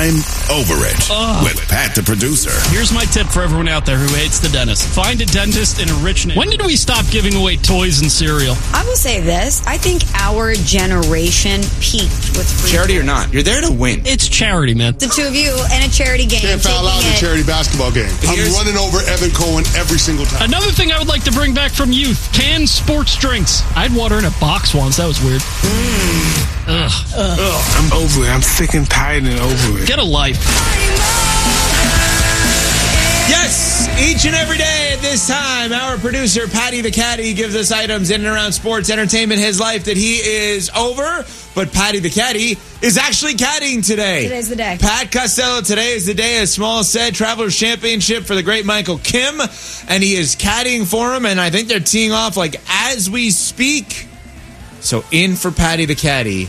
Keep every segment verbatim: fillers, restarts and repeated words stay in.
I'm Over It Ugh. with Pat the producer. Here's my tip for everyone out there who hates the dentist. Find a dentist in a rich neighborhood. When did we stop giving away toys and cereal? I will say this. I think our generation peaked with free Charity or toys. not, you're there to win. It's charity, man. The two of you in a charity game. Can't foul out in a taking it- charity basketball game. Here's- I'm running over Evan Cohen every single time. Another thing I would like to bring back from youth, canned sports drinks. I had water in a box once. That was weird. Ugh. Ugh, I'm over it. I'm sick and tired and over it. Get a life. Yes, each and every day at this time, our producer, Patty the Caddy, gives us items in and around sports, entertainment, his life that he is over. But Patty the Caddy is actually caddying today. Today's the day. Pat Costello, today is the day, as Small said, Travelers Championship for the great Michael Kim. And he is caddying for him, and I think they're teeing off like as we speak. So in for Patty the Caddy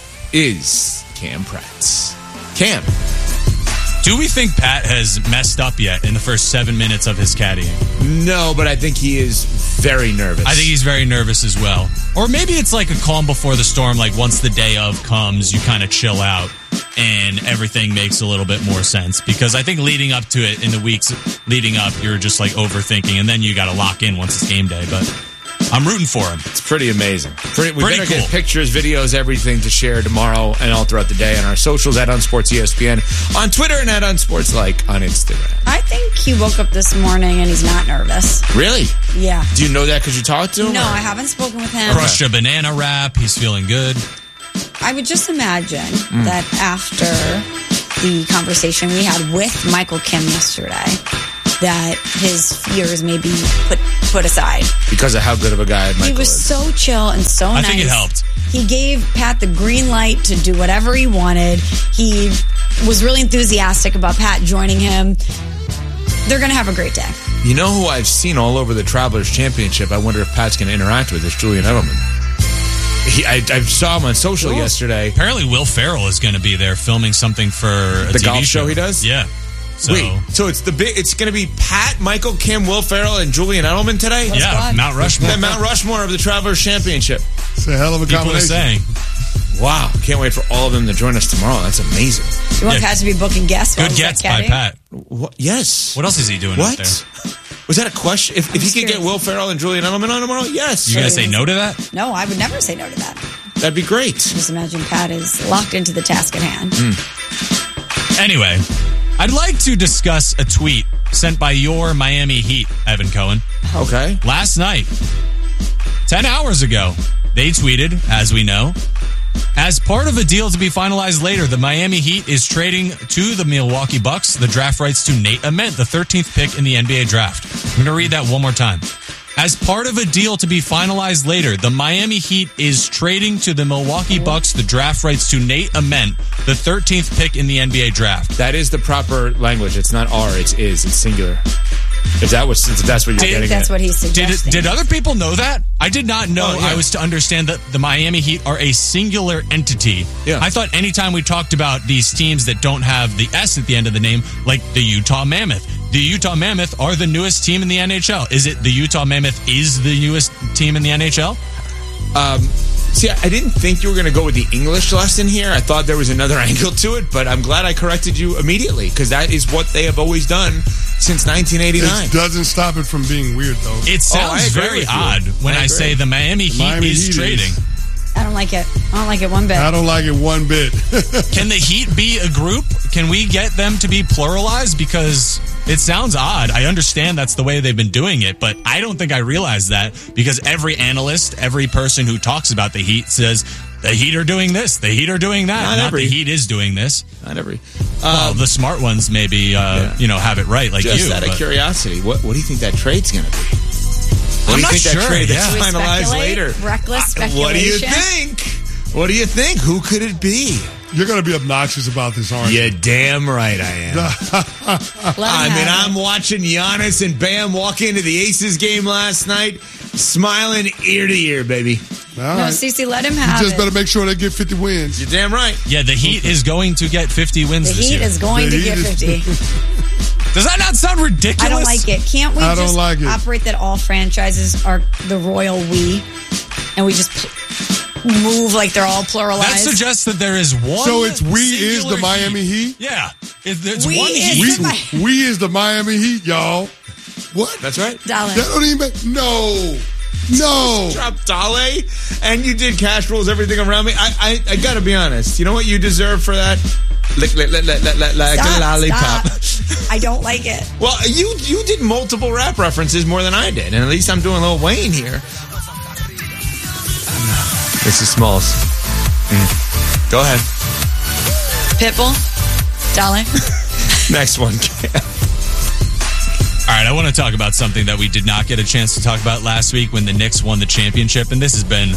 is Cam Pratt. Cam. Do we think Pat has messed up yet in the first seven minutes of his caddying? No, but I think he is very nervous. I think he's very nervous as well. Or maybe it's like a calm before the storm, like once the day of comes, you kind of chill out and everything makes a little bit more sense. Because I think leading up to it, in the weeks leading up, you're just like overthinking, and then you got to lock in once it's game day. But I'm rooting for him. It's pretty amazing. Pretty, we're Pretty going to cool. get pictures, videos, everything to share tomorrow and all throughout the day on our socials at Unsports E S P N, on Twitter, and at Unsportslike on Instagram. I think he woke up this morning and he's not nervous. Really? Yeah. Do you know that because you talked to him? No, or- I haven't spoken with him. Crushed a banana wrap. He's feeling good. I would just imagine Mm. that after the conversation we had with Michael Kim yesterday, that his fears may be put put aside. Because of how good of a guy Michael He was is. so chill and so I nice. think it helped. He gave Pat the green light to do whatever he wanted. He was really enthusiastic about Pat joining him. They're going to have a great day. You know who I've seen all over the Travelers Championship? I wonder if Pat's going to interact with is Julian Edelman. He, I, I saw him on social yesterday. Apparently, Will Ferrell is going to be there filming something for a The T V golf show show he does? Yeah. So, Wait, so it's the big. It's going to be Pat, Michael Kim, Will Ferrell, and Julian Edelman today? yeah, squad. Mount Rushmore. The Mount Rushmore of the Travelers Championship. It's a hell of a People are combination. saying. Wow, can't wait for all of them to join us tomorrow. That's amazing. You want Yeah. Pat to be booking guests? while Good he's at gets by caddying? Pat. What? Yes. What else is he doing What? out there? Was that a question? If, if he could get curious. Will Ferrell and Julian Edelman on tomorrow, yes. You going to say no to that? No, I would never say no to that. That'd be great. Just imagine Pat is locked into the task at hand. Anyway, I'd like to discuss a tweet sent by your Miami Heat, Evan Cohen. Okay. Last night, ten hours ago, they tweeted, as we know, as part of a deal to be finalized later, the Miami Heat is trading to the Milwaukee Bucks the draft rights to Nate Ament, the thirteenth pick in the N B A draft. I'm going to read that one more time. As part of a deal to be finalized later, the Miami Heat is trading to the Milwaukee Bucks the draft rights to Nate Ament, the thirteenth pick in the N B A draft. That is the proper language. It's not R, it's is. It's singular. If that was, if that's what you're I getting think that's at. what he's Did suggesting. it, did other people know that? I did not know. Oh, yeah. I was to understand that the Miami Heat are a singular entity. Yeah. I thought anytime we talked about these teams that don't have the S at the end of the name, like the Utah Mammoth, the Utah Mammoth are the newest team in the N H L. Is it the Utah Mammoth is the newest team in the N H L? Um, see, I didn't think you were going to go with the English lesson here. I thought there was another angle to it, but I'm glad I corrected you immediately because that is what they have always done since nineteen eighty-nine. It doesn't stop it from being weird, though. It Oh, I sounds agree very with you. odd when I I, agree. say the Miami Heat Miami is Heat is- trading. I don't like it. I don't like it one bit. I don't like it one bit. Can the Heat be a group? Can we get them to be pluralized? Because it sounds odd. I understand that's the way they've been doing it, but I don't think I realize that because every analyst, every person who talks about the Heat says the Heat are doing this, the Heat are doing that. Not Not, every- the Heat is doing this. Not every. Well, Um, the smart ones maybe, uh, yeah. you know, have it right, like just you. out of but- curiosity, what, what do you think that trade's going to be? What I'm do you not think sure, that trade yeah. that's Should we finalized speculate? later? Reckless Uh, What do you speculation? think? What do you think? Who could it be? You're going to be obnoxious about this, aren't you? You're damn right I am. Let him I mean, have I'm it. watching Giannis and Bam walk into the Aces game last night, smiling ear to ear, baby. All No, right. Cece, let him You have just it. better make sure they get fifty wins. You're damn right. Yeah, the Heat is going to get fifty wins The this Heat year. is going The to Heat get is- fifty. Does that not sound ridiculous? I don't like it. Can't we I don't just like it. operate that all franchises are the royal we, and we just move like they're all pluralized. That suggests that there is one. So it's we is the singular Miami Heat? Yeah. It's, it's We one is Heat. the We, we is the Miami Heat, y'all. What? That's right. Darling. That don't even make, no. No. Drop Dale, and you did cash rules, everything around me. I, I, I gotta be honest. You know what you deserve for that? Lick, lick, lick, lick, lick, lick, like Stop, a lollipop. stop. I don't like it. Well, you you did multiple rap references more than I did, and at least I'm doing Lil Wayne here. This is Smalls. Mm. Go ahead. Pitbull, darling. Next one. All right, I want to talk about something that we did not get a chance to talk about last week when the Knicks won the championship, and this has been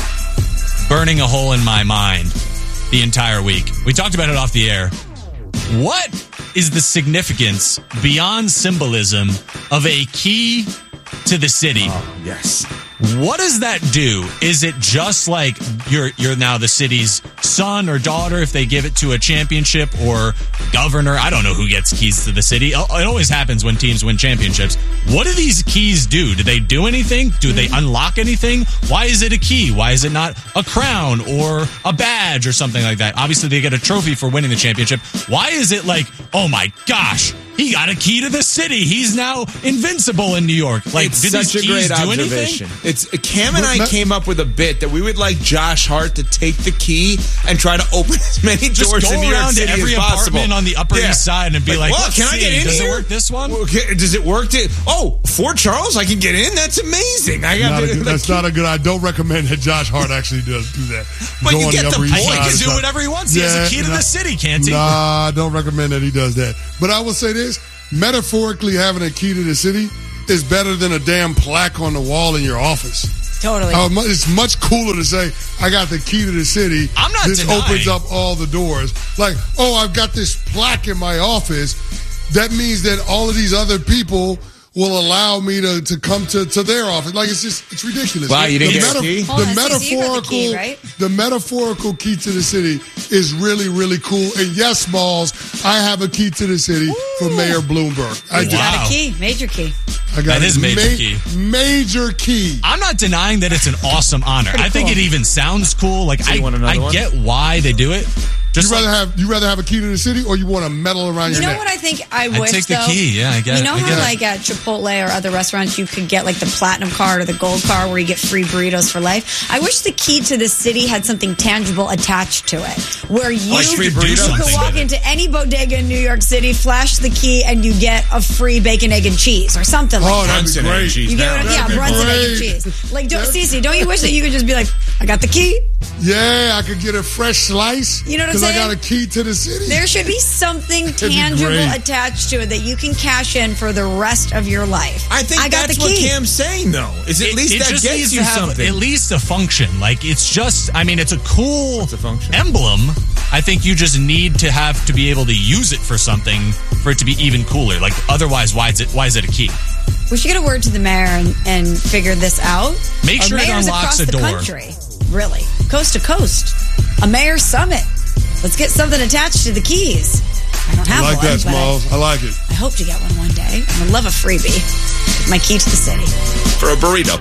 burning a hole in my mind the entire week. We talked about it off the air. What is the significance beyond symbolism of a key to the city? Oh, yes. What does that do? Is it just like you're you're now the city's son or daughter if they give it to a championship, or governor? I don't know who gets keys to the city. It always happens when teams win championships. What do these keys do? Do they do anything? Do they unlock anything? Why is it a key? Why is it not a crown or a badge or something like that? Obviously, they get a trophy for winning the championship. Why is it like, oh my gosh, he got a key to the city. He's now invincible in New York. Like, It's did such these a great keys do observation. anything? It's Cam and I But- came up with a bit that we would like Josh Hart to take the key and try to open as many Just doors go in New York around to City every as possible. apartment on the Upper Yeah. East Side and be like, well, let's can I see, get in does here? it work this one? Okay, does it work? To, oh, Fort Charles, I can get in. That's amazing. I got Not a the- good, the that's key. not a good. I don't recommend that Josh Hart actually does do that. But Go you on get the Upper East point. Side He can and do stuff. whatever he wants. He has a key to nah, the city, can't he? Nah, I don't recommend that he does that. But I will say this: metaphorically, having a key to the city is better than a damn plaque on the wall in your office. Totally. Uh, mu- it's much cooler to say, I got the key to the city. I'm not This denying. opens up all the doors. Like, oh, I've got this plaque in my office. That means that all of these other people will allow me to, to come to, to their office. Like, it's just, it's ridiculous. Wow, you didn't the get a key? Hold The on, Stacey, you got the metaphorical, key, right? the metaphorical key to the city is really, really cool. And yes, Smalls, I have a key to the city for Mayor Bloomberg. I do. Wow. Got a key, major key. I got That a is major key. Major key. I'm not denying that it's an awesome honor. I think cool. it even sounds cool. Like, I, you want another I one? get why they do it. Just You like, rather have you rather have a key to the city, or you want a medal around You your know neck? what I think I I'd wish take the though? key. Yeah, I get You it. know I how get it. like at Chipotle or other restaurants you could get like the platinum card or the gold card where you get free burritos for life? I wish the key to the city had something tangible attached to it. Where you, Like free you burritos? could Something walk with it. into any bodega in New York City, flash the key, and you get a free bacon, egg, and cheese or something like Oh, that. that'd be Brunson and great. cheese You get now. what I'm, yeah, That'd be Brunson, egg, and great. cheese. Like, don't, Cece, don't you wish that you could just be like, I got the key? Yeah, I could get a fresh slice. You know what I'm Because I saying? got a key to the city. There should be something be tangible great. attached to it that you can cash in for the rest of your life. I think I got that's the what key. Cam's saying, though. Is at It- least it that just gets needs you to have something. at least a function. Like, it's just, I mean, it's a cool It's a function. emblem. I think you just need to have to be able to use it for something for it to be even cooler. Like, otherwise, why is it why is it a key? We should get a word to the mayor and, and figure this out. Make Or sure it mayors unlocks across a the door. country, really, coast to coast, a mayor's summit. Let's get something attached to the keys. I don't I have like one, that, but I, Smalls. I like it. I hope to get one one day. I would love a freebie. My key to the city. For a burrito.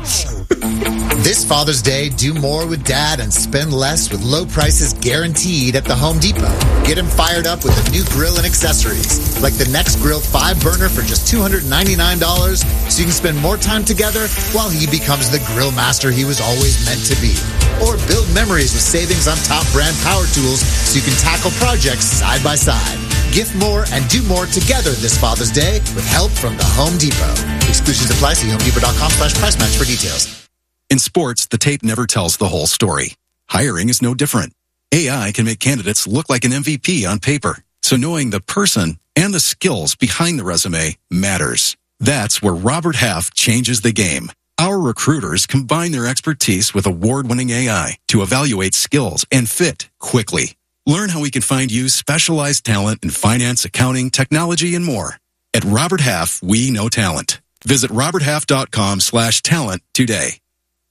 This Father's Day, do more with Dad and spend less with low prices guaranteed at the Home Depot. Get him fired up with a new grill and accessories, like the Next Grill five burner for just two hundred ninety-nine dollars, so you can spend more time together while he becomes the grill master he was always meant to be. Or build memories with savings on top brand power tools so you can tackle projects side by side. Gift more and do more together this Father's Day with help from the Home Depot. Exclusions apply. See homedepot.com slash price match for details. In sports, the tape never tells the whole story. Hiring is no different. A I can make candidates look like an M V P on paper, so knowing the person and the skills behind the resume matters. That's where Robert Half changes the game. Our recruiters combine their expertise with award-winning A I to evaluate skills and fit quickly. Learn how we can find you specialized talent in finance, accounting, technology, and more. At Robert Half, we know talent. Visit roberthalf.com slash talent today.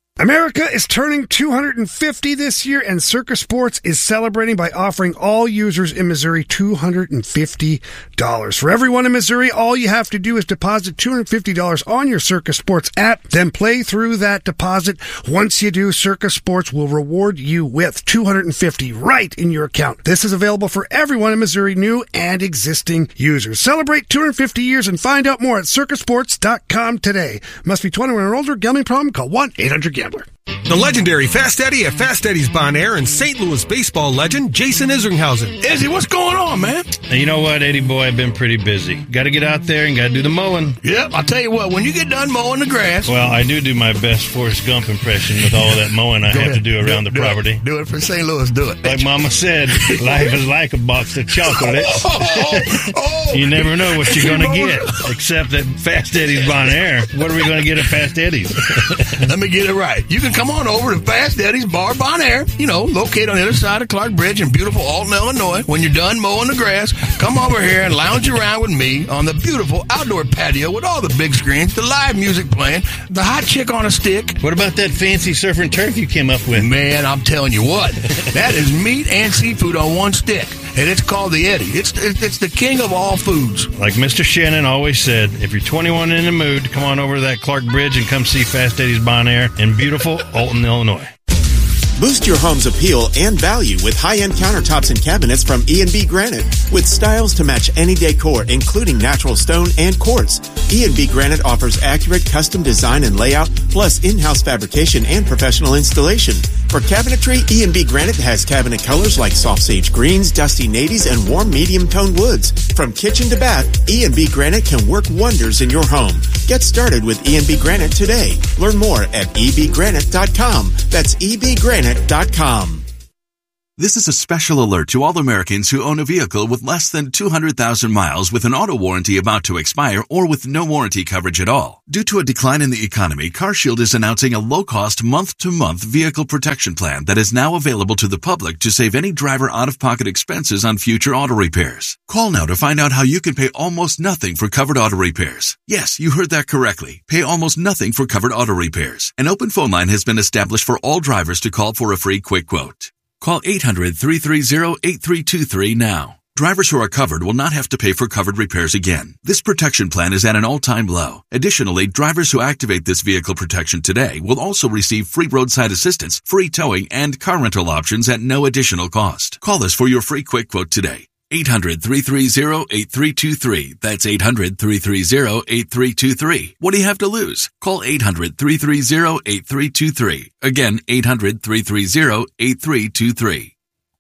America is turning two hundred fifty this year, and Circa Sports is celebrating by offering all users in Missouri two hundred fifty dollars. For everyone in Missouri, all you have to do is deposit two hundred fifty dollars on your Circa Sports app, then play through that deposit. Once you do, Circa Sports will reward you with two hundred fifty dollars right in your account. This is available for everyone in Missouri, new and existing users. Celebrate two hundred fifty years and find out more at circa sports dot com today. Must be twenty-one or older. Gambling problem? Call one eight hundred gambler. The legendary Fast Eddie at Fast Eddie's Bon Air and Saint Louis baseball legend Jason Isringhausen. Izzy, what's going on, man? You know what, Eddie boy, I've been pretty busy. Got to get out there and got to do the mowing. Yep, I'll tell you what, when you get done mowing the grass... Well, I do do my best Forrest Gump impression with all that mowing I have ahead. to do around do, the do property. It. Do it for Saint Louis, do it. Like Mama said, life is like a box of chocolates. oh, oh. You never know what you're going to get, except at Fast Eddie's Bon Air. What are we going to get at Fast Eddie's? Let me get it right. You can come on over to Fast Eddie's Bar Bon Air, you know, located on the other side of Clark Bridge in beautiful Alton, Illinois. When you're done mowing the grass, come over here and lounge around with me on the beautiful outdoor patio with all the big screens, the live music playing, the hot chick on a stick. What about that fancy surf and turf you came up with? Man, I'm telling you what, that is meat and seafood on one stick, and it's called the Eddie. It's it's the king of all foods. Like Mister Shannon always said, if you're twenty-one in the mood, come on over to that Clark Bridge and come see Fast Eddie's Bon Air in beautiful Alton, Illinois. Boost your home's appeal and value with high-end countertops and cabinets from E and B Granite. With styles to match any decor, including natural stone and quartz, E and B Granite offers accurate custom design and layout, plus in-house fabrication and professional installation. For cabinetry, E and B Granite has cabinet colors like soft sage greens, dusty navies, and warm medium-toned woods. From kitchen to bath, E and B Granite can work wonders in your home. Get started with E and B Granite today. Learn more at e b granite dot com. That's e b granite dot com. This is a special alert to all Americans who own a vehicle with less than two hundred thousand miles with an auto warranty about to expire or with no warranty coverage at all. Due to a decline in the economy, CarShield is announcing a low-cost month-to-month vehicle protection plan that is now available to the public to save any driver out-of-pocket expenses on future auto repairs. Call now to find out how you can pay almost nothing for covered auto repairs. Yes, you heard that correctly. Pay almost nothing for covered auto repairs. An open phone line has been established for all drivers to call for a free quick quote. Call eight hundred, three three zero, eight three two three now. Drivers who are covered will not have to pay for covered repairs again. This protection plan is at an all-time low. Additionally, drivers who activate this vehicle protection today will also receive free roadside assistance, free towing, and car rental options at no additional cost. Call us for your free quick quote today. eight hundred, three three zero, eight three two three. That's eight hundred, three three zero, eight three two three. What do you have to lose? Call eight hundred, three three zero, eight three two three. Again, eight hundred, three three zero, eight three two three.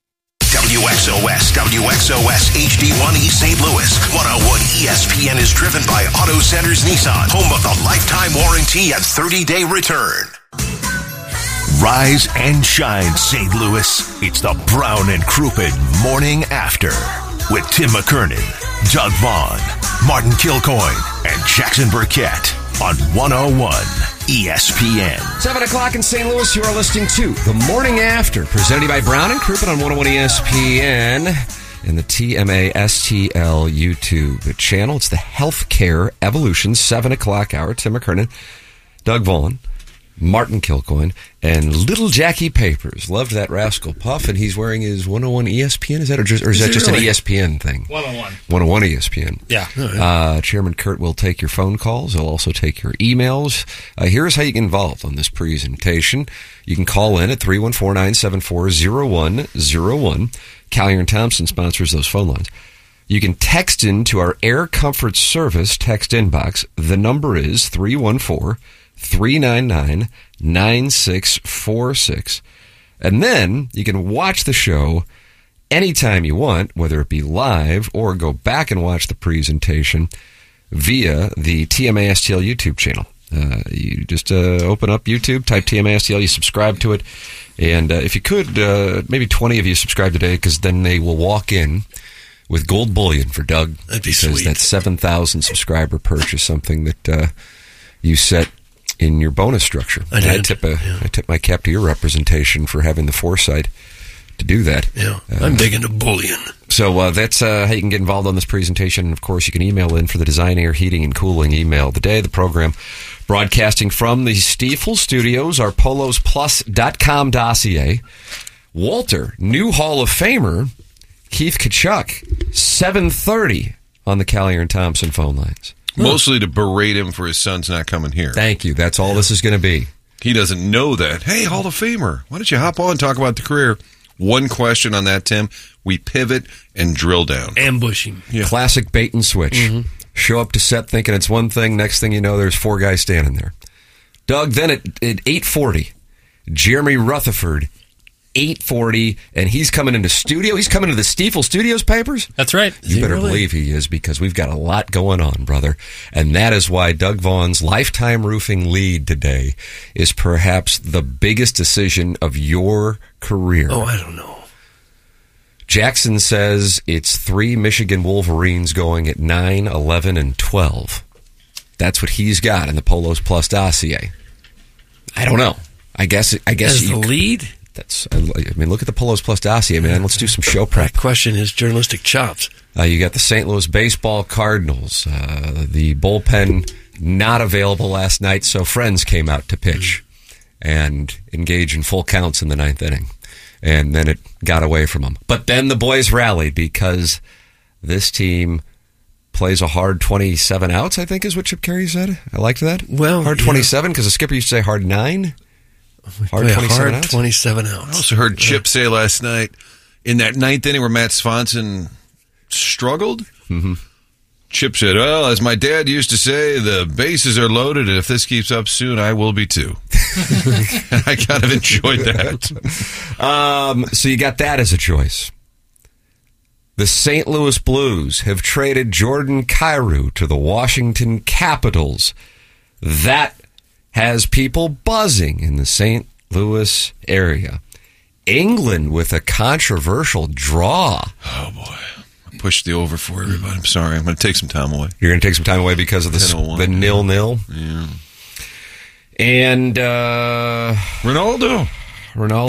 W X O S, W X O S H D one E Saint Louis. one oh one E S P N is driven by Auto Centers Nissan, home of the lifetime warranty and thirty-day return. Rise and shine, Saint Louis. It's the Brown and Crouppen Morning After with Tim McKernan, Doug Vaughn, Martin Kilcoyne, and Jackson Burkett on one oh one E S P N. seven o'clock in Saint Louis, you are listening to The Morning After, presented by Brown and Crouppen on one oh one E S P N and the T M A S T L YouTube channel. It's the Healthcare Evolution, seven o'clock hour. Tim McKernan, Doug Vaughn, Martin Kilcoyne, and Little Jackie Papers. Loved that Rascal Puff, and he's wearing his one oh one E S P N. Is that, or, just, or is, is that just really? An E S P N thing? one oh one. one oh one E S P N. Yeah. Uh, Chairman Kurt will take your phone calls. He'll also take your emails. Uh, here's how you get involved on this presentation. You can call in at three one four, nine seven four, zero one zero one. Callier and Thompson sponsors those phone lines. You can text into our Air Comfort Service text inbox. The number is three one four, three nine nine, nine six four six. And then you can watch the show anytime you want, whether it be live or go back and watch the presentation via the T M A S T L YouTube channel. Uh, you just uh, open up YouTube, type T M A S T L, you subscribe to it. And uh, if you could, uh, maybe twenty of you subscribe today, because then they will walk in with gold bullion for Doug. That'd be because sweet. That seven thousand subscriber perch is something that uh, you set in your bonus structure. I, did. I tip a, yeah. I tip my cap to your representation for having the foresight to do that. Yeah, uh, I'm big into bullion. So uh, that's uh, how you can get involved on this presentation. And, of course, you can email in for the Design Air Heating and Cooling email of the day. The program broadcasting from the Stiefel Studios, our polos plus dot com dossier. Walter, new Hall of Famer, Keith Kachuk, seven thirty on the Callier and Thompson phone lines. Mostly to berate him for his son's not coming here. Thank you. That's all this is going to be. He doesn't know that. Hey, Hall of Famer, why don't you hop on and talk about the career? One question on that, Tim. We pivot and drill down. Ambush him. Yeah. Classic bait and switch. Mm-hmm. Show up to set thinking it's one thing. Next thing you know, there's four guys standing there. Doug, then at, at eight forty, Jeremy Rutherford, eight forty, and he's coming into studio. He's coming to the Stiefel Studios papers? That's right. You better really? believe he is, because we've got a lot going on, brother. And that is why Doug Vaughn's Lifetime Roofing lead today is perhaps the biggest decision of your career. Oh, I don't know. Jackson says it's three Michigan Wolverines going at nine, eleven, and twelve. That's what he's got in the Polos Plus dossier. I don't know. I guess I guess As you, the lead? That's. I mean, look at the Polos Plus dossier, man. Let's do some show prep. Question his journalistic chops. Uh, you got the Saint Louis Baseball Cardinals. Uh, the bullpen not available last night, so Friends came out to pitch and engage in full counts in the ninth inning. And then it got away from them. But then the boys rallied because this team plays a hard twenty-seven outs, I think is what Chip Carey said. I liked that. Well, hard twenty-seven, because yeah. the skipper used to say hard nine. Hard twenty-seven outs. twenty-seven outs. I also heard Chip say last night in that ninth inning where Matt Swanson struggled. Mm-hmm. Chip said, well, as my dad used to say, the bases are loaded, and if this keeps up soon, I will be too. I kind of enjoyed that. Um, so you got that as a choice. The Saint Louis Blues have traded Jordan Kyrou to the Washington Capitals. That has people buzzing in the Saint Louis area. England with a controversial draw. Oh, boy. Push the over for everybody. I'm sorry. I'm going to take some time away. You're going to take some time away because of the, the nil-nil? Yeah. And uh, Ronaldo. Ronaldo.